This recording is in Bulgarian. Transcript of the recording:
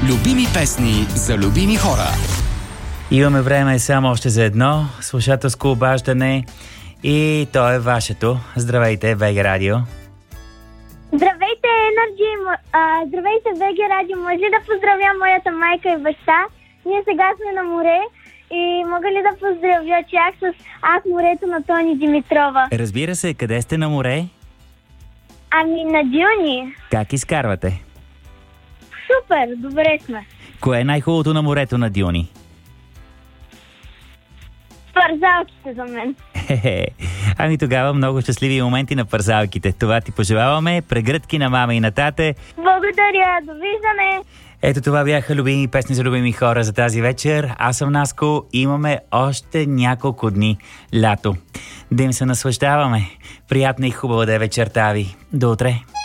Любими песни за любими хора. Имаме време само още за едно слушателско обаждане и то е вашето. Здравейте, ВГ Радио. Здравейте, Energy! Здравейте, ВГ Радио! Може да поздравя моята майка и баща? Ние сега сме на море и мога ли да поздравя тях с Аз морето на Тони Димитрова? Разбира се, къде сте на море? Ами на дюни. Как изкарвате? Супер, добре сме. Кое е най-хубавото на морето на дюни? Парзалките за мен. Ами тогава много щастливи моменти на парзалките. Това ти пожелаваме. Прегръдки на мама и на тате. Благодаря, довиждане. Ето това бяха любими песни за любими хора за тази вечер. Аз съм Наско. Имаме още няколко дни лято. Да им се наслаждаваме. Приятна и хубава да е вечерта ви. До утре.